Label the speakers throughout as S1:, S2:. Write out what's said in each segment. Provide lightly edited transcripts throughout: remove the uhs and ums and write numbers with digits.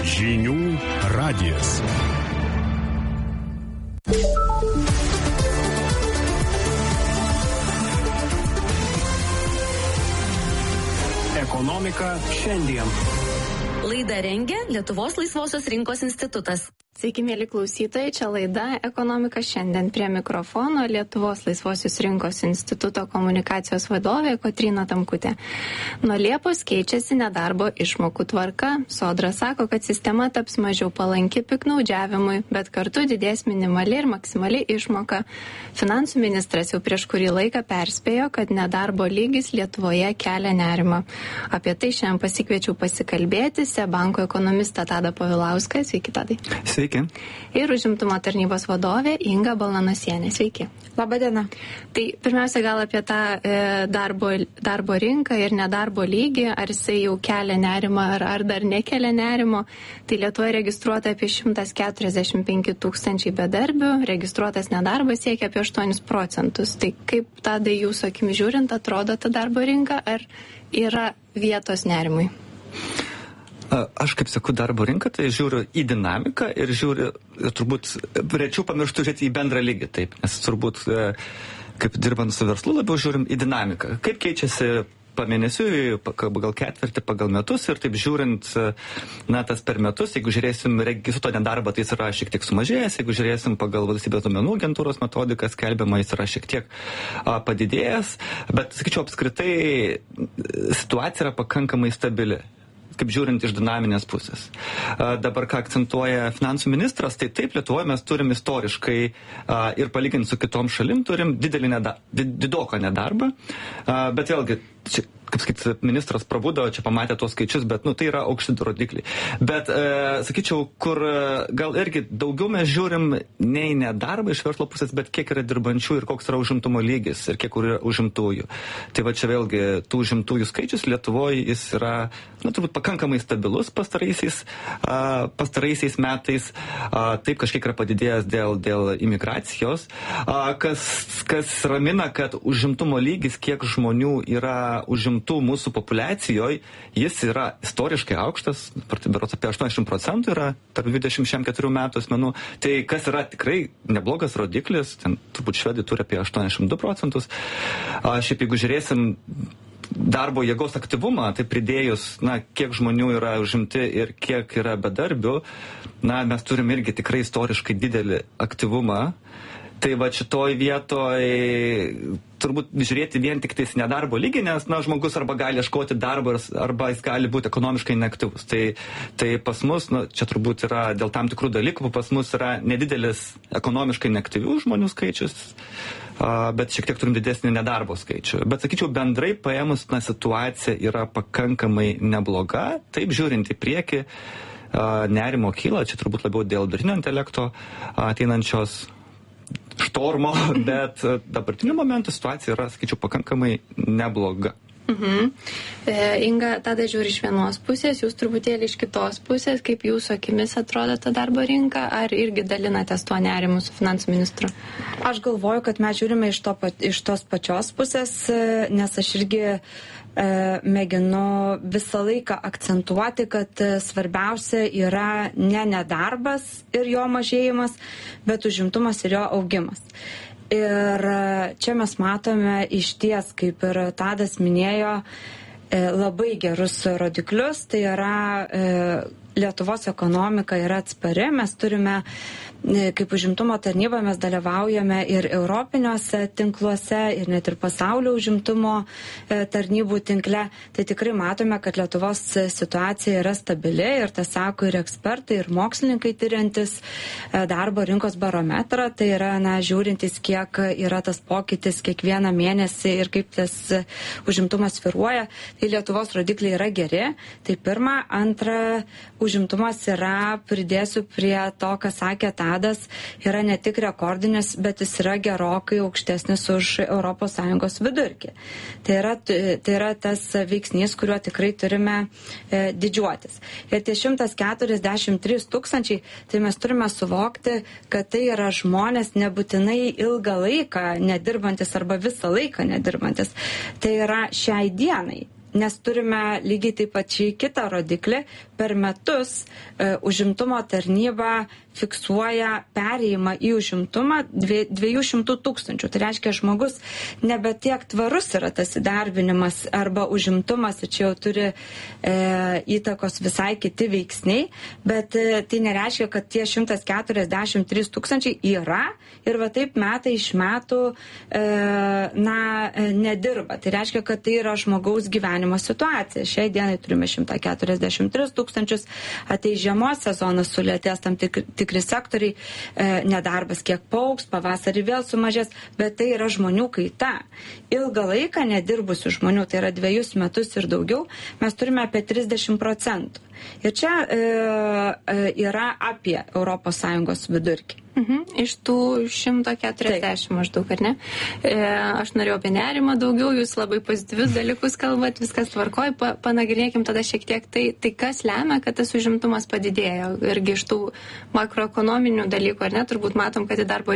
S1: Žinių radijas. Ekonomika šiandien.
S2: Laidą rengia Lietuvos laisvosios rinkos institutas.
S3: Sveiki, mėly klausytojai, čia laida Ekonomika šiandien. Prie mikrofono Lietuvos laisvosios rinkos instituto komunikacijos vadovė Kotryna Tamkutė. Nuo Liepos keičiasi nedarbo išmokų tvarka. Sodra sako, kad sistema taps mažiau palanki piktnaudžiavimui, bet kartu didės minimali ir maksimali išmoka. Finansų ministras jau prieš kurį laiką perspėjo, kad nedarbo lygis Lietuvoje kelia nerimą. Apie tai šiandien pasikviečiau pasikalbėti Banko ekonomistą Tadą Povilauską. Sveiki, Tadai.
S4: Sveiki.
S3: Ir užimtumo tarnybos vadovė Inga Balnanosienė. Sveiki.
S5: Labadiena.
S3: Tai pirmiausia, gal apie tą darbo rinką ir nedarbo lygį, ar jisai jau kelia nerimą, ar dar nekelia nerimo. Tai Lietuvoje registruota apie 145 tūkstančiai bedarbių, registruotas nedarbas siekia apie 8%. Tai kaip, Tadai, jūsų akimi žiūrint, atrodo ta darbo rinka, ar yra vietos nerimui?
S4: Aš, kaip sakau, darbo rinką, tai žiūriu į dinamiką ir žiūriu, turbūt, rečiau pamirštu žiūrėti į bendrą lygį, taip, nes turbūt, kaip dirbant su verslu, labiau žiūrim į dinamiką. Kaip keičiasi pamėnesiui, pagal ketvirtį, pagal metus ir taip žiūrint, tas per metus, jeigu žiūrėsim registruoto nedarbą, tai jis yra šiek tiek sumažėjęs, jeigu žiūrėsim pagal valstybės duomenų agentūros metodiką skelbiamą, jis yra šiek tiek padidėjęs, bet, sakyčiau, apskritai situacija yra pakankamai stabili, kaip žiūrint iš dinaminės pusės. Dabar, ką akcentuoja finansų ministras, tai taip, Lietuvoje mes turim istoriškai ir palyginti su kitom šalim, turim didoką nedarbą, bet vėlgi, kaip sakyt, ministras prabudo, čia pamatė tuos skaičius, bet, tai yra aukšti rodikliai. Bet, sakyčiau, kur gal irgi daugiau mes žiūrim ne į nedarbą iš verslo pusės, bet kiek yra dirbančių ir koks yra užimtumo lygis ir kiek yra užimtųjų. Tai va čia vėlgi tų užimtųjų skaičius Lietuvoje jis yra, turbūt pakankamai stabilus pastaraisiais metais. Taip kažkiek yra padidėjęs dėl imigracijos. Kas ramina, kad užimtumo lygis, kiek žmonių yra užimtų mūsų populiacijoje, jis yra istoriškai aukštas, berods apie 80% yra tarp 24 metų asmenų. Tai kas yra tikrai neblogas rodiklis, ten turbūt švedai turi apie 82%. Šiaip jeigu žiūrėsim darbo jėgos aktyvumą, tai pridėjus, kiek žmonių yra užimti ir kiek yra bedarbių, mes turim irgi tikrai istoriškai didelį aktyvumą. Tai va šitoj vietoj turbūt žiūrėti vien tik tais nedarbo lygį, nes žmogus arba gali ieškoti darbo, arba jis gali būti ekonomiškai neaktyvus. Tai pas mus, čia turbūt yra dėl tam tikrų dalykų, pas mus yra nedidelis ekonomiškai neaktyvių žmonių skaičius, bet šiek tiek turim didesnį nedarbo skaičių. Bet sakyčiau, bendrai paėmus, situacija yra pakankamai nebloga. Taip, žiūrint į priekį, nerimo kyla, čia turbūt labiau dėl dirbtinio intelekto ateinančios štormo, bet dabartiniu momentu situacija yra, sakyčiau, pakankamai nebloga.
S3: Inga, tada žiūri iš vienos pusės, jūs truputėlį iš kitos pusės, kaip jūsų akimis atrodo ta darbo rinka, ar irgi dalinatės tuo nerimu su finansų ministru?
S5: Aš galvoju, kad mes žiūrime iš tos pačios pusės, nes aš irgi mėginu visą laiką akcentuoti, kad svarbiausia yra ne nedarbas ir jo mažėjimas, bet užimtumas ir jo augimas. Ir čia mes matome išties, kaip ir Tadas minėjo, labai gerus rodiklius. Tai yra Lietuvos ekonomika yra atspari, mes turime, kaip užimtumo tarnyba, mes dalyvaujame ir europiniuose tinkluose, ir net ir pasaulio užimtumo tarnybų tinkle. Tai tikrai matome, kad Lietuvos situacija yra stabili ir tas sako ir ekspertai, ir mokslininkai tyriantis darbo rinkos barometrą. Tai yra, žiūrintis, kiek yra tas pokytis kiekvieną mėnesį ir kaip tas užimtumas svyruoja. Tai Lietuvos rodikliai yra geri. Tai pirma. Antra, užimtumas yra, pridėsiu prie to, ką sakė Tadas, yra ne tik rekordinis, bet jis yra gerokai aukštesnis už ES vidurkį. Tai yra tas veiksnys, kuriuo tikrai turime didžiuotis. Ir tie 143 tūkstančiai, tai mes turime suvokti, kad tai yra žmonės nebūtinai ilgą laiką nedirbantis arba visą laiką nedirbantis. Tai yra šiai dienai. nes turime lygiai taip pačiai kitą rodiklį. Per metus užimtumo tarnyba fiksuoja perėjimą į užimtumą 200 000. Tai reiškia, žmogus nebe tiek tvarus yra tas įdarbinimas arba užimtumas, čia jau turi įtakos visai kiti veiksniai, bet tai nereiškia, kad tie 143 000 yra ir va taip metai iš metų nedirba. Tai reiškia, kad tai yra žmogaus gyvenimo situacija. Šiai dienai turime 143 000, ateis žiemos sezonas, sulėtės tam tikri sektoriai, nedarbas kiek paaugs, pavasarį vėl sumažės, bet tai yra žmonių kaita. Ilgą laiką nedirbusių žmonių, tai yra 2 metus ir daugiau, mes turime apie 30%. Ir čia yra apie ES vidurkį.
S3: Iš tų 140 maždaug, ar ne? Aš norėjau apie nerimą daugiau, jūs labai pozityvius dalykus kalbat, viskas tvarkoj, panagrinėkim tada šiek tiek tai kas lemia, kad tas užimtumas padidėjo. Irgi iš tų makroekonominių dalykų, ar ne, turbūt matom, kad į darbo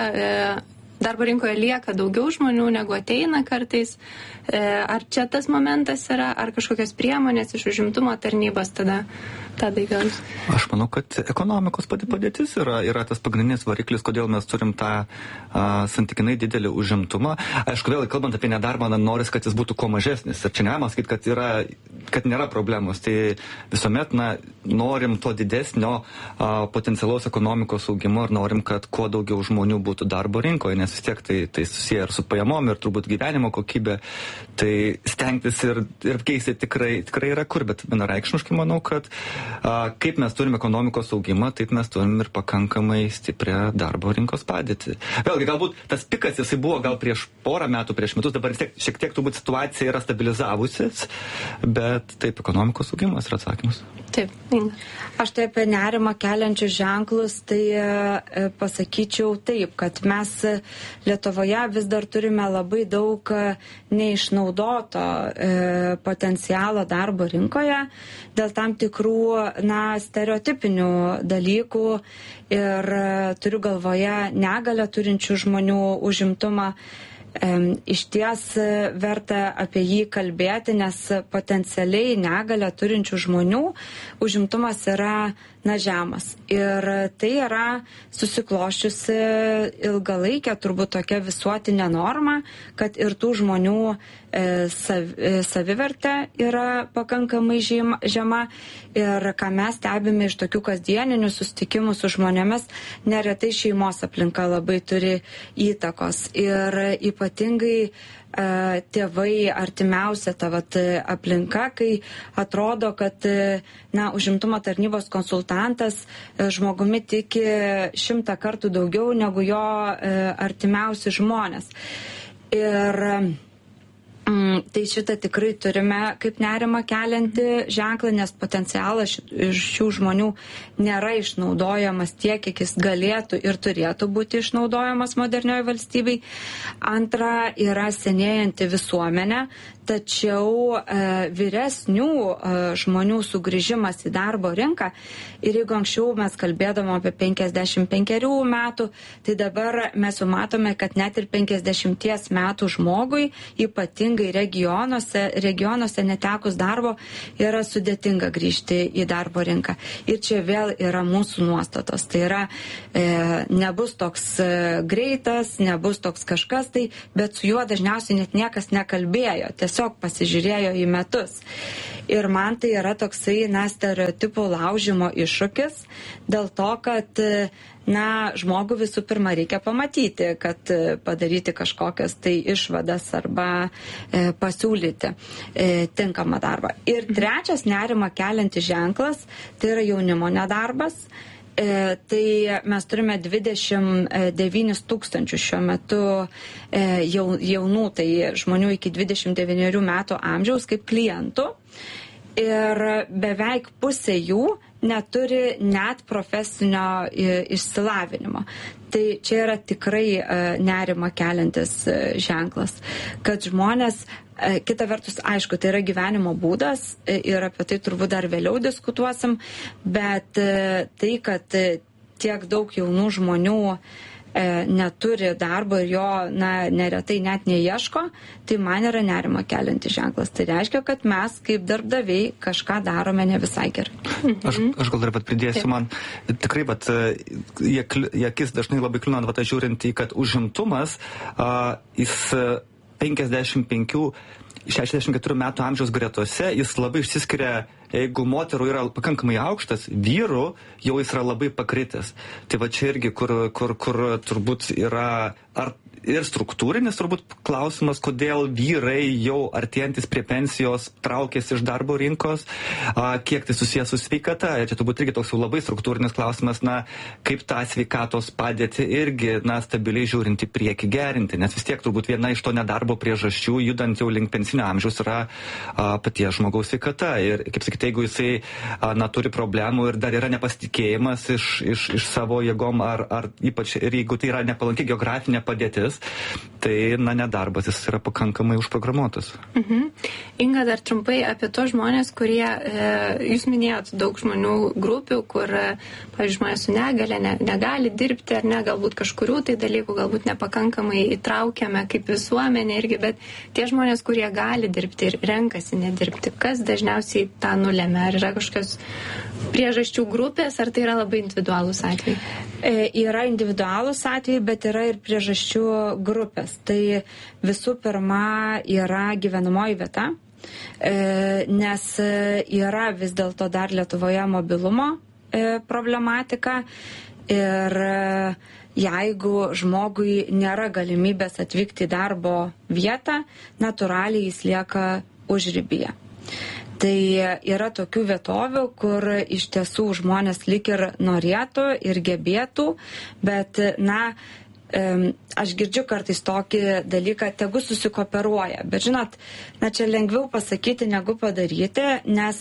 S3: rinkoje lieka daugiau žmonių, negu ateina kartais. Ar čia tas momentas yra, ar kažkokios priemonės iš užimtumo tarnybos tada įgalus?
S4: Aš manau, kad ekonomikos padėtis yra tas pagrindinis variklis, kodėl mes turim tą santykinai didelį užimtumą. Aišku, vėl kalbant apie nedarbą, noris, kad jis būtų kuo mažesnis. Ir čia negalima sakyti, kad nėra problemos. Tai visuomet norim to didesnio potencialaus ekonomikos augimo ir norim, kad kuo daugiau žmonių būtų darbo rinkoje, nes vis tiek tai susiję ir su pajamom, ir turbūt gyvenimo kokybė. Tai stengtis ir keisti tikrai yra kur, bet vienareikšmiškai manau, kad kaip mes turime ekonomikos augimą, taip mes turim ir pakankamai stiprią darbo rinkos padėtį. Vėlgi, galbūt tas pikas jisai buvo gal prieš porą metų, prieš metus, dabar šiek tiek turbūt situacija yra stabilizavusis, bet taip, ekonomikos augimas yra atsakymas.
S3: Taip,
S5: aš tai apie nerimą keliančius ženklus, tai pasakyčiau taip, kad mes Lietuvoje vis dar turime labai daug neišnaudoto potencialo darbo rinkoje dėl tam tikrų stereotipinių dalykų ir turiu galvoje negalią turinčių žmonių užimtumą. Iš ties verta apie jį kalbėti, nes potencialiai negalią turinčių žmonių užimtumas yra žemas. Ir tai yra susikloščiusi ilgalaikė turbūt tokia visuotinė norma, kad ir tų žmonių savivertė yra pakankamai žema. Ir ką mes stebime iš tokių kasdieninių susitikimų su žmonėmis, neretai šeimos aplinka labai turi įtakos. Ir ypatingai tėvai, artimiausia ta aplinka, kai atrodo, kad užimtumo tarnybos konsultantas žmogumi tiki 100 kartų daugiau negu jo artimiausi žmonės. Ir tai šitą tikrai turime kaip nerimą keliantį ženklą, nes potencialas iš šių žmonių nėra išnaudojamas tiek, kiek jis galėtų ir turėtų būti išnaudojamas modernioje valstybei. Antra, yra senėjanti visuomenė, tačiau vyresnių žmonių sugrįžimas į darbo rinką, ir jeigu anksčiau mes kalbėdavom apie 55 metų, tai dabar mes jau matome, kad net ir 50 metų žmogui, ypatingai regionuose netekus darbo, yra sudėtinga grįžti į darbo rinką. Ir čia vėl yra mūsų nuostatos. Tai yra, nebus toks greitas, nebus toks kažkas, bet su juo dažniausiai net niekas nekalbėjo. Tiesiog pasižiūrėjo į metus. Ir man tai yra toksai stereotipų laužimo iššūkis, dėl to, kad žmogų visų pirma reikia pamatyti, kad padaryti kažkokias tai išvadas arba pasiūlyti tinkamą darbą. Ir trečias nerimą keliantis ženklas, tai yra jaunimo nedarbas. Tai mes turime 29 000 šiuo metu jaunų, tai žmonių iki 29 metų amžiaus kaip klientų. Ir beveik pusė jų neturi net profesinio išsilavinimo. Tai čia yra tikrai nerimą keliantis ženklas, kad žmonės, kita vertus, aišku, tai yra gyvenimo būdas ir apie tai turbūt dar vėliau diskutuosim, bet tai, kad tiek daug jaunų žmonių neturi darbo ir jo neretai net neieško, tai man yra nerima keliantis ženklas. Tai reiškia, kad mes kaip darbdaviai kažką darome ne visai gerai.
S4: Aš gal dar pridėsiu, man tikrai, į akis dažnai labai kliūna, žiūrint į, kad užimtumas, jis 55-64 metų amžiaus gretose, jis labai išsiskiria, jeigu moterų yra pakankamai aukštas, vyrų jau jis yra labai pakritęs. Tai va čia irgi, kur turbūt yra, ar ir struktūrinis turbūt klausimas, kodėl vyrai jau artėjantis prie pensijos traukėsi iš darbo rinkos, kiek tai susijęs su sveikata. Ir čia turbūt irgi toks jau labai struktūrinis klausimas, kaip tą sveikatos padėtį irgi, stabiliai žiūrint į priekį gerinti, nes vis tiek turbūt viena iš to nedarbo priežasčių, judant jau link pensinio amžiaus, yra paties žmogaus sveikata. Ir, kaip sakyti, jeigu jisai turi problemų ir dar yra nepasitikėjimas iš savo jėgom, ar ypač ir jeigu tai yra nepalanki geografinė padėtis, tai nedarbas jis yra pakankamai užprogramuotas.
S3: Inga, dar trumpai apie tos žmonės, kurie, jūs minėjot daug žmonių grupių, kur, pavyzdžiui, žmonės su negale negali dirbti, ar ne, galbūt kažkurių tai dalykų, galbūt nepakankamai įtraukiame kaip visuomenė irgi, bet tie žmonės, kurie gali dirbti ir renkasi nedirbti, kas dažniausiai tą nulėmė? Ar yra kažkokios priežasčių grupės, ar tai yra labai individualūs atvejai?
S5: Yra individualūs atvejai, bet yra ir priežasčių grupės. Tai visų pirma yra gyvenamoji vieta, nes yra vis dėlto dar Lietuvoje mobilumo problematika ir jeigu žmogui nėra galimybės atvykti į darbo vietą, natūraliai jis lieka užribyje. Tai yra tokių vietovių, kur iš tiesų žmonės lyg ir norėtų ir gebėtų, bet, aš girdžiu kartais tokį dalyką, tegu susikooperuoja. Bet žinot, čia lengviau pasakyti negu padaryti, nes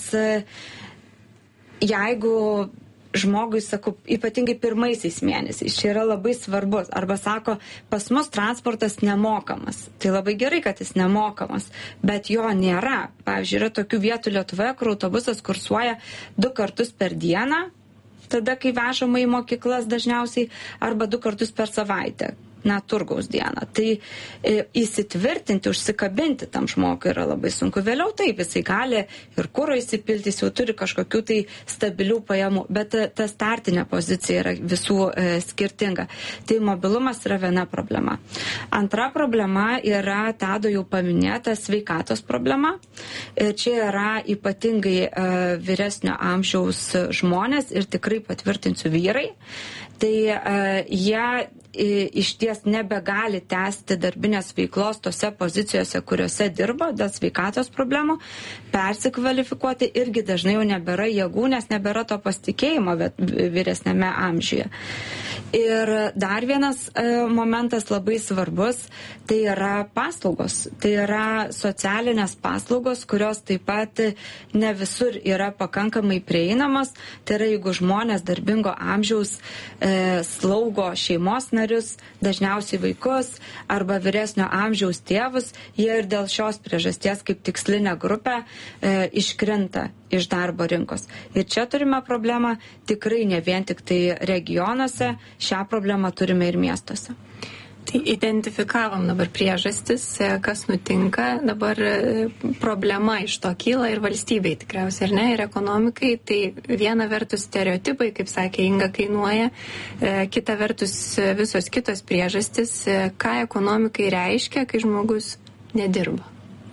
S5: jeigu žmogui, sakau, ypatingai pirmaisiais mėnesiais, čia yra labai svarbus. Arba sako, pas mus transportas nemokamas. Tai labai gerai, kad jis nemokamas, bet jo nėra. Pavyzdžiui, yra tokių vietų Lietuvoje, kur autobusas kursuoja 2 kartus per dieną, tada, kai vežama į mokyklas dažniausiai, arba 2 kartus per savaitę. Turgaus dieną. Tai įsitvirtinti, užsikabinti tam žmogui yra labai sunku. Vėliau taip, jisai gali ir kuro įsipilti, jis jau turi kažkokių tai stabilių pajamų, bet ta startinė pozicija yra visų skirtinga. Tai mobilumas yra viena problema. Antra problema yra Tado jau paminėta sveikatos problema. Čia yra ypatingai vyresnio amžiaus žmonės ir tikrai patvirtinsiu vyrai. Tai jie iš ties nebegali tęsti darbinės veiklos tose pozicijose, kuriuose dirba dėl sveikatos problemų, persikvalifikuoti irgi dažnai jau nebėra jėgų, nes nebėra to pasitikėjimo vyresnėme amžiuje. Ir dar vienas momentas labai svarbus, tai yra paslaugos. Tai yra socialinės paslaugos, kurios taip pat ne visur yra pakankamai prieinamos. Tai yra, jeigu žmonės darbingo amžiaus slaugo šeimos narius, dažniausiai vaikus arba vyresnio amžiaus tėvus, jie ir dėl šios priežasties kaip tikslinė grupė iškrinta iš darbo rinkos. Ir čia turime problemą tikrai ne vien tik tai regionuose, šią problemą turime ir miestuose.
S3: Tai identifikavom dabar priežastis, kas nutinka, dabar problema iš to kyla ir valstybei tikriausiai, ar ne, ir ekonomikai. Tai viena vertus stereotipai, kaip sakė Inga, kainuoja, kita vertus visos kitos priežastis, ką ekonomikai reiškia, kai žmogus nedirba.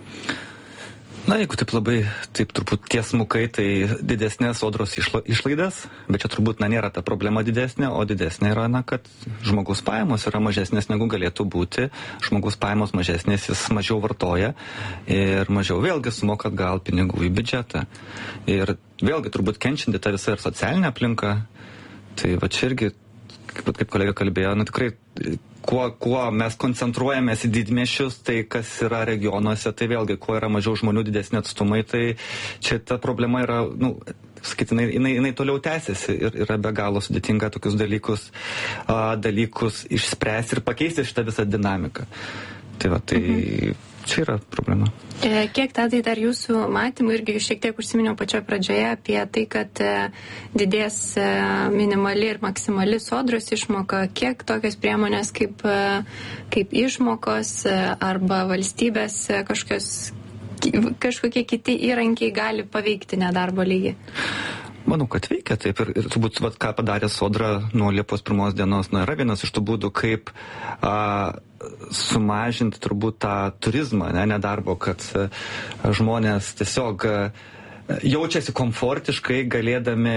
S4: Jeigu taip labai, taip turbūt tiesmukai, tai didesnės sodros išlaidas, bet čia turbūt nėra ta problema didesnė, o didesnė yra, kad žmogaus pajamos yra mažesnės negu galėtų būti, žmogus pajamos mažesnės, jis mažiau vartoja ir mažiau vėlgi sumoka atgal pinigų į biudžetą. Ir vėlgi turbūt kenčianti ta visa ir socialinė aplinka, tai va čia irgi, kaip kolega kalbėjo, tikrai kuo mes koncentruojamės į didmiesčius, tai kas yra regionuose, tai vėlgi, kuo yra mažiau žmonių, didesni atstumai, tai čia ta problema yra, sakyti, jinai toliau tęsiasi ir yra be galo sudėtinga tokius dalykus išspręsti ir pakeisti šitą visą dinamiką. Tai čia yra problema.
S3: Kiek Tadai dar jūsų matymų, irgi jūs šiek tiek užsiminiau pačioje pradžioje apie tai, kad didės minimali ir maksimali sodros išmoka, kiek tokios priemonės kaip išmokos arba valstybės kažkokie kiti įrankiai gali paveikti nedarbo lygį?
S4: Manau, kad veikia taip ir turbūt, ką padarė Sodra nuo Liepos 1 dienos, yra vienas iš tų būdų, kaip sumažinti turbūt tą turizmą, nedarbo, kad žmonės tiesiog jaučiasi komfortiškai galėdami,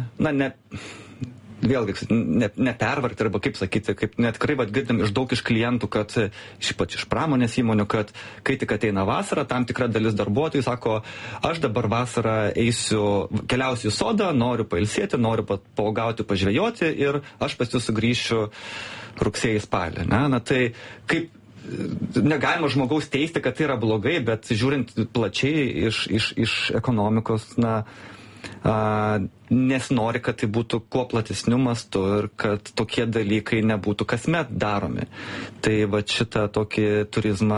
S4: vėlgi, nepervargti, arba kaip sakyti, kaip tikrai girdim iš klientų, kad ypač iš pramonės įmonių, kad kai tik ateina vasara, tam tikra dalis darbuotojų sako, aš dabar vasarą keliausiu į sodą, noriu pailsėti, noriu paugauti, pažvejoti ir aš pas jūs sugrįšiu rugsėjį spalį. Tai kaip negalima žmogaus teisti, kad tai yra blogai, bet žiūrint plačiai iš ekonomikos, nesinori, kad tai būtų kuo platesniu mastu ir kad tokie dalykai nebūtų kasmet daromi. Tai šitą tokį turizmą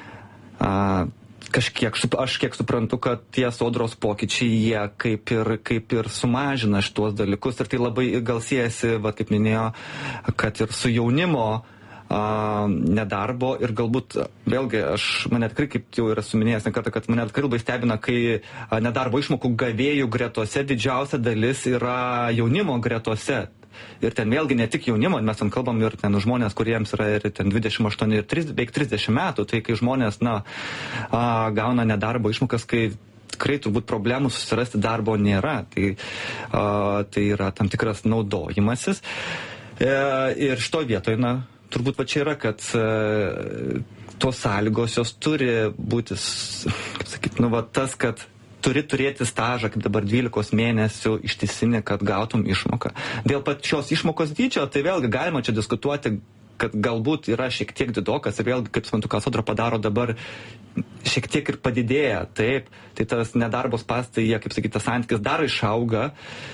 S4: aš kiek suprantu, kad tie Sodros pokyčiai, jie kaip ir sumažina šitos dalykus ir tai labai gal siejasi, kaip minėjo, kad ir su jaunimo nedarbo ir galbūt, vėlgi, mane tikrai, kaip jau yra suminėjęs nekartą, kad mane tikrai labai stebina, kai nedarbo išmokų gavėjų gretose didžiausia dalis yra jaunimo gretose. Ir ten vėlgi ne tik jaunimo, mes ten kalbam ir ten žmonės, kuriems yra ir ten 28 ir beveik 30 metų, tai kai žmonės, gauna nedarbo išmokas, kai tikrai turbūt problemų susirasti darbo nėra, tai yra tam tikras naudojimasis. Ir šito vietoje, turbūt čia yra, kad tos sąlygos jos turi būti, kaip sakyti, tas, kad turi turėti stažą, kaip dabar 12 mėnesių ištisinį, kad gautum išmoką. Dėl pačios išmokos dydžio, tai vėlgi galima čia diskutuoti, kad galbūt yra šiek tiek didokas ir vėlgi, kaip suprantu, ką Sodra padaro dabar, šiek tiek ir padidėja, taip, tai tas nedarbos pastai, kaip sakyti, tas santykis dar išauga,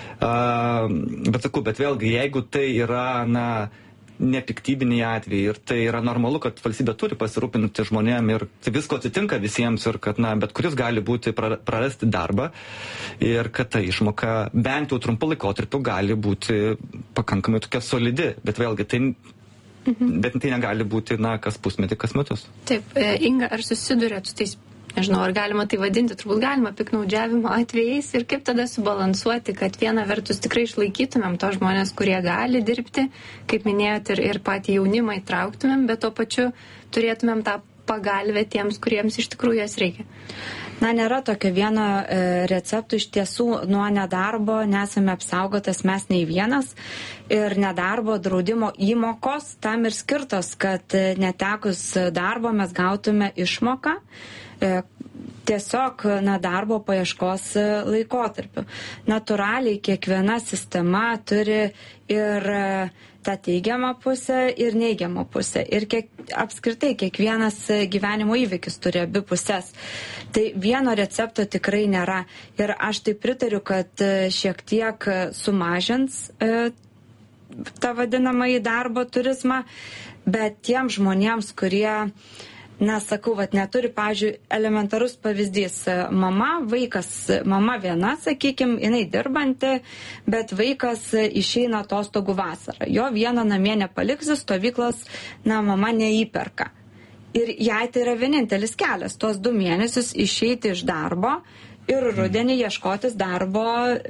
S4: bet vėlgi, jeigu tai yra, nepiktybiniai atvejai ir tai yra normalu, kad valstybė turi pasirūpinti žmonėm ir tai visko atsitinka visiems ir kad, bet kuris gali būti prarasti darbą ir kad ta išmoka bent jau trumpu laikotarpiu gali būti pakankamai tokia solidi, bet vėlgi bet tai negali būti, kas pusmetį, kas metus.
S3: Taip, Inga, ar susidurėt su tais, nežinau, ar galima tai vadinti, turbūt galima piktnaudžiavimo atvejais ir kaip tada subalansuoti, kad viena vertus tikrai išlaikytumėm tos žmonės, kurie gali dirbti, kaip minėjot, ir patį jaunimą įtrauktumėm, bet tuo pačiu turėtumėm tą pagalbę tiems, kuriems iš tikrųjų jas reikia.
S5: Nėra tokio vieno receptų, iš tiesų nuo nedarbo nesame apsaugotas mes nei vienas ir nedarbo draudimo įmokos tam ir skirtos, kad netekus darbo mes gautume išmoką tiesiog darbo paieškos laikotarpiu. Natūraliai kiekviena sistema turi ir tą teigiamą pusę ir neigiamą pusę. Ir apskritai kiekvienas gyvenimo įvykis turi abi pusės. Tai vieno recepto tikrai nėra. Ir aš tai pritariu, kad šiek tiek sumažins tą vadinamąjį darbo turizmą, bet tiem žmonėms, kurie neturi, pavyzdžiui, elementarus pavyzdys. Mama viena, sakykime, jinai dirbanti, bet vaikas išeina atostogų vasarą. Jo vieno namie nepaliksi, stovyklos, mama neįperka. Ir jai tai yra vienintelis kelias, tuos 2 mėnesius išeiti iš darbo ir rudenį ieškotis darbo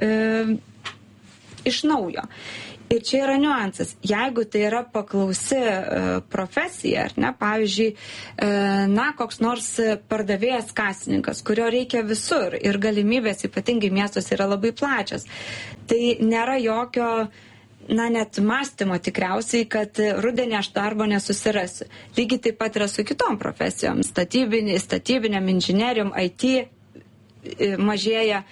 S5: iš naujo. Ir čia yra niuansas. Jeigu tai yra paklausi profesija, ar ne, pavyzdžiui, koks nors pardavėjas kasininkas, kurio reikia visur ir galimybės ypatingai miestuose yra labai plačios, tai nėra jokio net mąstymo tikriausiai, kad rudenį aš darbo nesusirasiu. Lygiai taip pat yra su kitom profesijom, statybinėm, inžinerijom, IT. Mažėja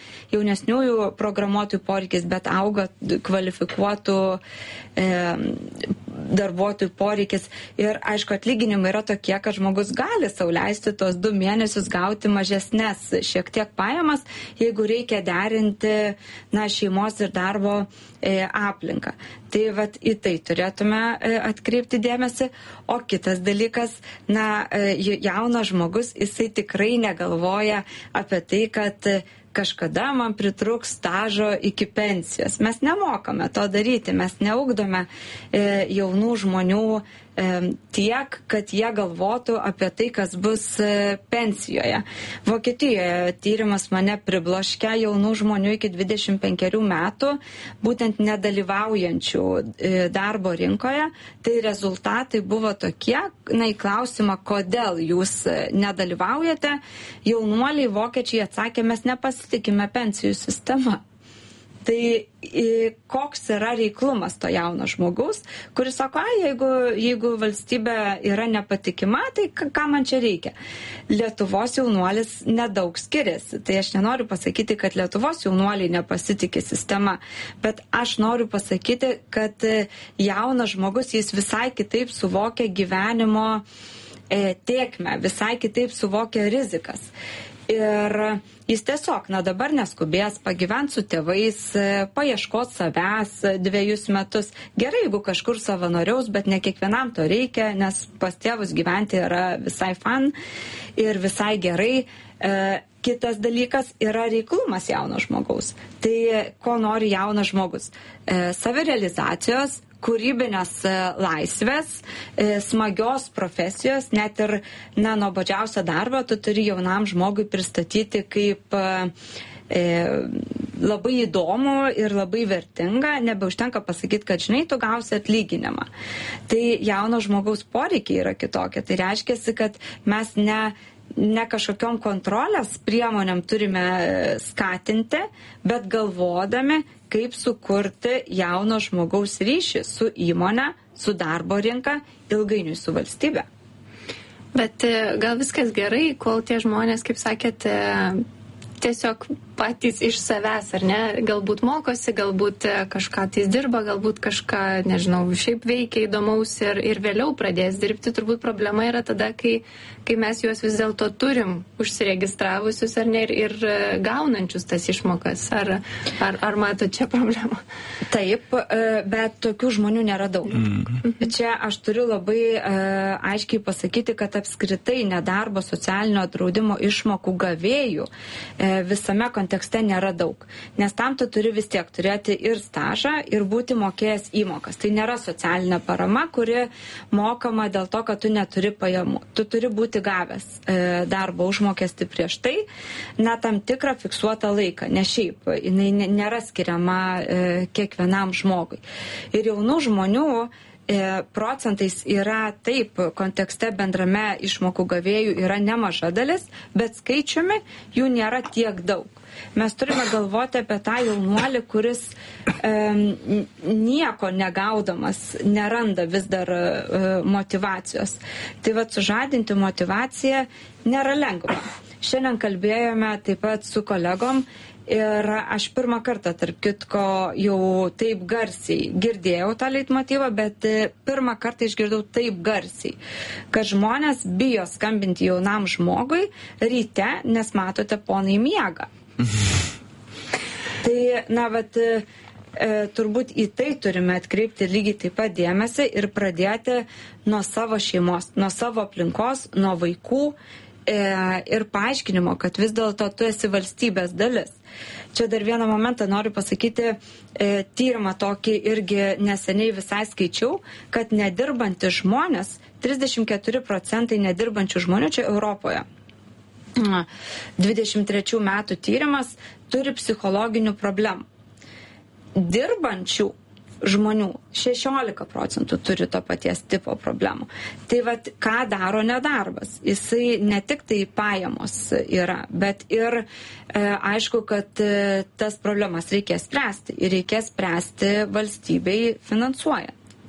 S5: jaunesniųjų programuotojų poreikis, bet auga kvalifikuotų darbuotojų poreikis ir, aišku, atlyginimai yra tokie, kad žmogus gali sau leisti tos 2 mėnesius gauti mažesnės šiek tiek pajamas, jeigu reikia derinti šeimos ir darbo aplinką. Tai vat į tai turėtume atkreipti dėmesį. O kitas dalykas, jaunas žmogus, jisai tikrai negalvoja apie tai, kad kažkada man pritrūks stažo iki pensijos. Mes nemokame to daryti, mes neugdome jaunų žmonių tiek, kad jie galvotų apie tai, kas bus pensijoje. Vokietijoje tyrimas mane pribloškė jaunų žmonių iki 25 metų, būtent nedalyvaujančių darbo rinkoje. Tai rezultatai buvo tokie, į klausimą, kodėl jūs nedalyvaujate, jaunuoliai vokiečiai atsakė, mes nepasitikime pensijų sistema. Tai koks yra reiklumas to jauno žmogaus, kuris sako, jeigu valstybė yra nepatikima, tai ką man čia reikia? Lietuvos jaunuolis nedaug skiriasi. Tai aš nenoriu pasakyti, kad Lietuvos jaunuoliai nepasitikė sistema, bet aš noriu pasakyti, kad jaunas žmogus, jis visai kitaip suvokia gyvenimo tėkmę, visai kitaip suvokia rizikas. Ir jis tiesiog, dabar neskubės pagyventi su tėvais, paieškoti savęs 2 metus. Gerai, jeigu kažkur savanoriaus, bet ne kiekvienam to reikia, nes pas tėvus gyventi yra visai fan ir visai gerai. Kitas dalykas yra reiklumas jauno žmogaus. Tai ko nori jaunas žmogus? Savirealizacijos, kūrybinės laisvės, smagios profesijos, net ir nuobodžiausią darbą tu turi jaunam žmogui pristatyti kaip labai įdomu ir labai vertinga, nebeužtenka pasakyti, kad žinai, tu gausi atlyginimą. Tai jauno žmogaus poreikiai yra kitokie. Tai reiškia, kad mes ne kažkokiom kontrolės priemonėm turime skatinti, bet galvodami, kaip sukurti jauno žmogaus ryšį su įmonė, su darbo rinka, ilgainiui su valstybe.
S3: Bet gal viskas gerai, kol tie žmonės, kaip sakėte, tiesiog patys iš savęs, ar ne, galbūt mokosi, galbūt kažką tais dirba, galbūt kažką, nežinau, šiaip veikia įdomaus ir vėliau pradės dirbti. Turbūt problema yra tada, kai mes juos vis dėlto turim užsiregistravusius, ar ne, ir gaunančius tas išmokas. Ar mato čia problemą?
S5: Taip, bet tokių žmonių nėra daug. Čia aš turiu labai aiškiai pasakyti, kad apskritai nedarbo socialinio draudimo išmokų gavėjų visame kontekste nėra daug. Nes tam tu turi vis tiek turėti ir stažą, ir būti mokėjęs įmokas. Tai nėra socialinė parama, kuri mokama dėl to, kad tu neturi pajamų. Tu turi būti gavęs darbo užmokestį prieš tai, tam tikrą fiksuotą laiką, ne šiaip, jinai nėra skiriama kiekvienam žmogui. Ir jaunų žmonių procentais yra taip, kontekste bendrame išmokų gavėjų yra nemaža dalis, bet skaičiumi jų nėra tiek daug. Mes turime galvoti apie tą jaunuolį, kuris nieko negaudamas neranda vis dar motyvacijos. Tai sužadinti motyvaciją nėra lengva. Šiandien kalbėjome taip pat su kolegom ir aš pirmą kartą, tarp kitko, jau taip garsiai girdėjau tą leitmotyvą, bet pirmą kartą išgirdau taip garsiai, kad žmonės bijo skambinti jaunam žmogui ryte, nes matote, ponai miega. Tai, turbūt į tai turime atkreipti lygiai taip pat dėmesį ir pradėti nuo savo šeimos, nuo savo aplinkos, nuo vaikų ir paaiškinimo, kad vis dėlto tu esi valstybės dalis. Čia dar vieną momentą noriu pasakyti, tyrimą tokį irgi neseniai visai skaičiau, kad nedirbantis žmonės, 34% nedirbančių žmonių čia Europoje, 23 metų tyrimas, turi psichologinių problemų. Dirbančių žmonių 16% turi to paties tipo problemų. Tai ką daro nedarbas? Jisai ne tik tai pajamos yra, bet ir aišku, kad tas problemas reikės spręsti ir reikės spręsti valstybei finansuojant.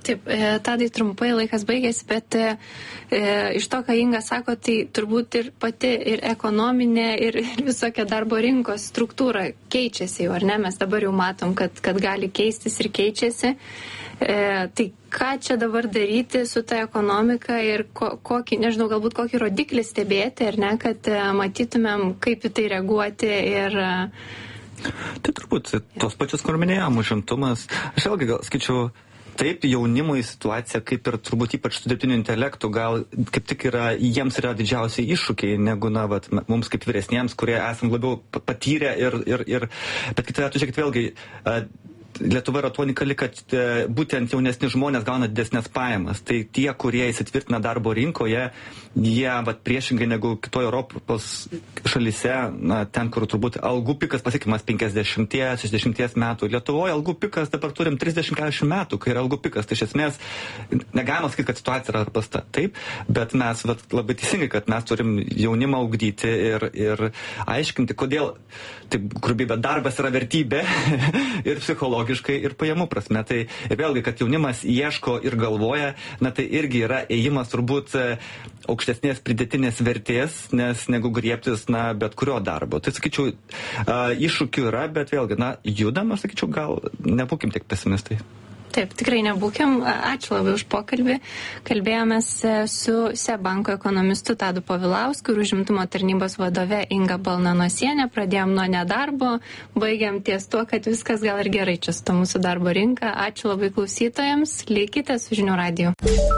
S3: Taip, Tadai, trumpai laikas baigėsi, bet iš to, ką Inga sako, tai turbūt ir pati ir ekonominė, ir visokia darbo rinkos struktūra keičiasi jau, ar ne? Mes dabar jau matom, kad gali keistis ir keičiasi. Tai ką čia dabar daryti su ta ekonomika ir kokį, nežinau, galbūt kokį rodiklį stebėti, ar ne, kad matytumėm, kaip į tai reaguoti ir...
S4: Tai turbūt tos pačios, kur minėjom, užimtumas. Aš vėlgi gal skaičiau, taip, jaunimui situacija, kaip ir turbūt ypač su dirbtiniu intelektu, gal kaip tik jiems yra didžiausiai iššūkiai, negu, mums kaip vyresniems, kurie esam labiau patyrę bet kitą vertus, žiūrėkit, vėlgi, Lietuva yra tuo unikali, kad būtent jaunesni žmonės gauna didesnės pajamas. Tai tie, kurie įsitvirtina darbo rinkoje, jie priešingai negu kitoje Europos šalyse, ten, kur turbūt algų pikas pasiekimas 50-60 metų. Lietuvoje algų pikas dabar turim 30-40 metų, kai yra algų pikas. Tai iš esmės negalima sakyti, kad situacija yra prasta. Taip, bet mes labai teisingai, kad mes turim jaunimą ugdyti ir aiškinti, kodėl, taip grubiai, bet darbas yra vertybė ir psichologiškai, ir pajamų prasme. Tai ir vėlgi, kad jaunimas ieško ir galvoja, tai irgi yra ėjimas turbūt aukštesnės pridėtinės vertės, nes negu griebtis, bet kurio darbo. Tai sakyčiau, iššūkių yra, bet vėlgi, judam, aš sakyčiau, gal nebūkim tik pesimistai.
S3: Taip, tikrai nebūkim. Ačiū labai už pokalbį. Kalbėjomės su SEB banko ekonomistu Tadu Povilausku ir užimtumo tarnybos vadove Inga Balnanosienė. Pradėjom nuo nedarbo, baigiam ties tuo, kad viskas gal ir gerai čia su to mūsų darbo rinka. Ačiū labai klausytojams. Likite su Žinių radiju.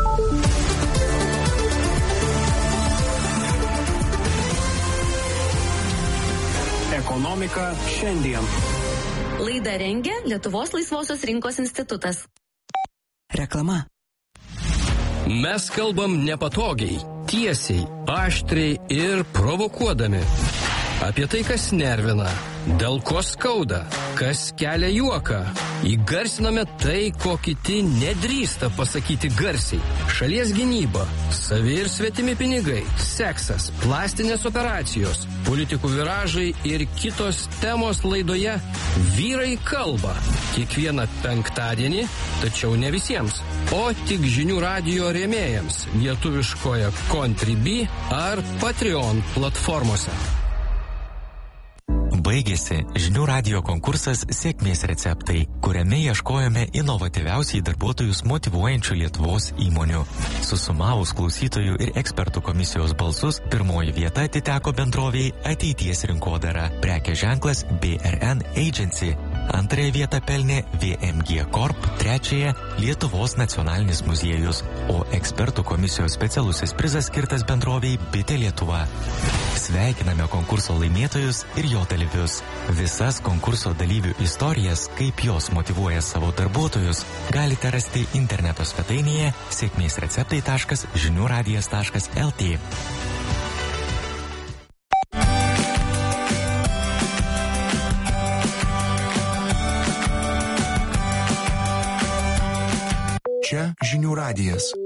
S1: Ekonomika šiandien.
S2: Laidą rengia Lietuvos laisvosios rinkos institutas.
S6: Reklama.
S7: Mes kalbam nepatogiai, tiesiai, aštriai ir provokuodami. Apie tai, kas nervina, dėl ko skauda, kas kelia juoką. Įgarsiname tai, ko kiti nedrįsta pasakyti garsiai. Šalies gynyba, savi ir svetimi pinigai, seksas, plastinės operacijos, politikų viražai ir kitos temos laidoje Vyrai kalba. Kiekvieną penktadienį, tačiau ne visiems, o tik Žinių radijo rėmėjams lietuviškoje Contribui ar Patreon platformose.
S6: Baigėsi Žinių radijo konkursas Sėkmės receptai, kuriame ieškojome inovatyviausiai darbuotojus motyvuojančių Lietuvos įmonių. Susumavus klausytojų ir ekspertų komisijos balsus, pirmoji vieta atiteko bendroviai Ateities rinkodara, prekės ženklas BRN Agency. Antrąją vietą pelnė VMG Corp, trečiąją Lietuvos nacionalinis muziejus, o ekspertų komisijos specialusis prizas skirtas bendroviai Bitė Lietuva. Sveikiname konkurso laimėtojus ir jo dalyvius. Visas konkurso dalyvių istorijas, kaip jos motyvuoja savo darbuotojus, galite rasti interneto svetainėje sėkmėsreceptai.žiniuradijas.lt.
S8: Čia Žinių radijas.